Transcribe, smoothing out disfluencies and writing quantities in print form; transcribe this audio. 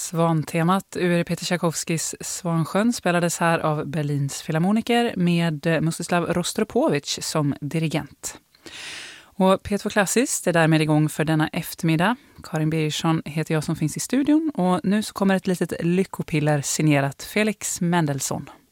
Svantemat ur Peter Tchaikovskys Svansjön spelades här av Berlins filharmoniker med Mstislav Rostropovich som dirigent. Och P2 Klassiskt är därmed igång för denna eftermiddag. Karin Birgersson heter jag som finns i studion och nu så kommer ett litet lyckopiller signerat Felix Mendelssohn.